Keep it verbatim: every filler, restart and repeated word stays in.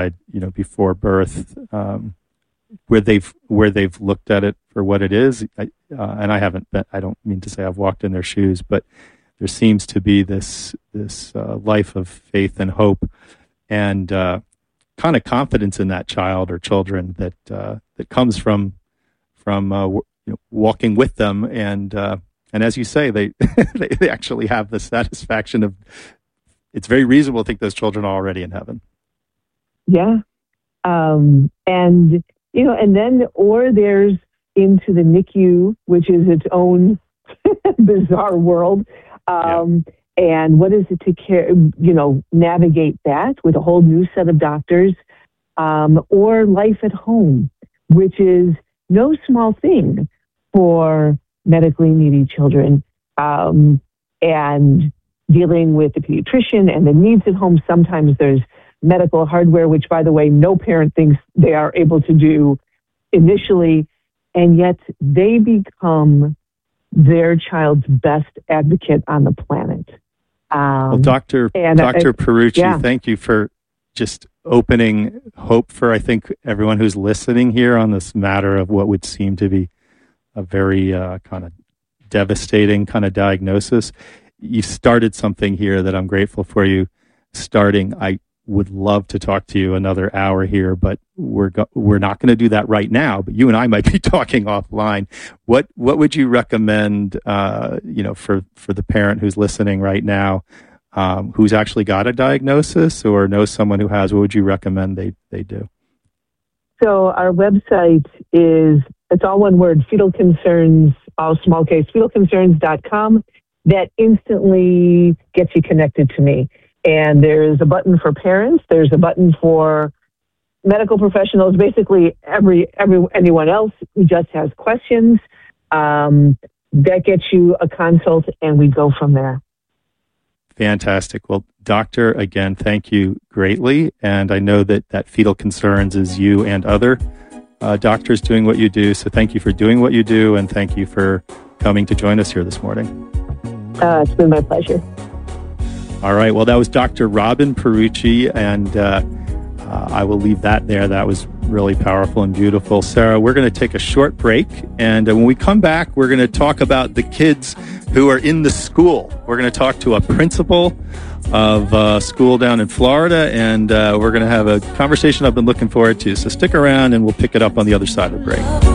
you know, before birth, um, where they've where they've looked at it for what it is. I, uh, and I haven't been, I don't mean to say I've walked in their shoes, but there seems to be this this uh, life of faith and hope and uh, kind of confidence in that child or children that uh, that comes from from uh, w- you know, walking with them. And uh, and as you say, they, they they actually have the satisfaction of, it's very reasonable to think those children are already in heaven. Yeah. Um, and, you know, and then, or there's into the N I C U, which is its own bizarre world. Um, yeah. And what is it to care, you know, navigate that with a whole new set of doctors, um, or life at home, which is no small thing for medically needy children, um, and dealing with the pediatrician and the needs at home. Sometimes there's medical hardware, which, by the way, no parent thinks they are able to do initially, and yet they become their child's best advocate on the planet. Um, well, Doctor and, Doctor uh, Pierucci, yeah. thank you for just opening hope for, I think, everyone who's listening here on this matter of what would seem to be a very uh, kind of devastating kind of diagnosis. You started something here that I'm grateful for you starting. I would love to talk to you another hour here, but we're go- we're not going to do that right now. But you and I might be talking offline. What what would you recommend? Uh, you know, for for the parent who's listening right now, um, who's actually got a diagnosis or knows someone who has. What would you recommend they they do? So our website is, it's all one word, fetal concerns, all small case, fetal concerns dot com. That instantly gets you connected to me. And there's a button for parents. There's a button for medical professionals, basically every, every anyone else who just has questions. Um, that gets you a consult, and we go from there. Fantastic. Well, Doctor, again, thank you greatly. And I know that, that Fetal Concerns is you and other uh, doctors doing what you do. So thank you for doing what you do, and thank you for coming to join us here this morning. Uh, it's been my pleasure. All right. Well, that was Doctor Robin Pierucci, and uh, uh, I will leave that there. That was really powerful and beautiful. Sarah, we're going to take a short break, and uh, when we come back, we're going to talk about the kids who are in the school. We're going to talk to a principal of a school down in Florida, and uh, we're going to have a conversation I've been looking forward to. So stick around, and we'll pick it up on the other side of the break.